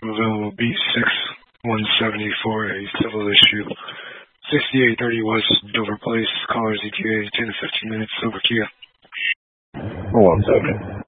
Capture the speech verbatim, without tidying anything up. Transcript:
available B six one seventy-four, a civil issue. sixty-eight thirty West Dover Place, callers E T A, ten to fifteen minutes, over Kia. One second.